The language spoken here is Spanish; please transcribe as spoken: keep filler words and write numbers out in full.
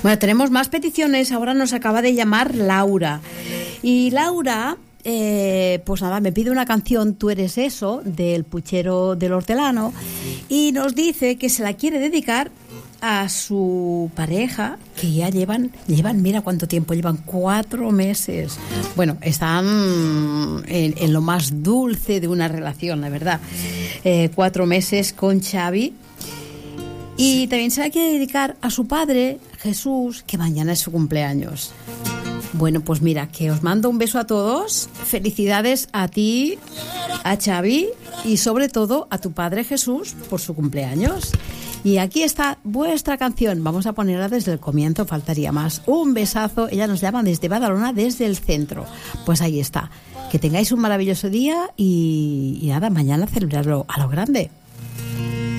Bueno, tenemos más peticiones. Ahora nos acaba de llamar Laura. Y Laura, eh, pues nada, me pide una canción, Tú eres eso, del Puchero del Hortelano. Y nos dice que se la quiere dedicar a su pareja, que ya llevan, llevan, mira cuánto tiempo, llevan cuatro meses. Bueno, están en, en lo más dulce de una relación, la verdad. Eh, cuatro meses con Xavi. Y también se la quiere dedicar a su padre, Jesús, que mañana es su cumpleaños. Bueno, pues mira, que os mando un beso a todos. Felicidades a ti, a Xavi y sobre todo a tu padre Jesús por su cumpleaños. Y aquí está vuestra canción. Vamos a ponerla desde el comienzo, faltaría más. Un besazo. Ella nos llama desde Badalona, desde el centro. Pues ahí está. Que tengáis un maravilloso día y, y nada, mañana celebrarlo a lo grande.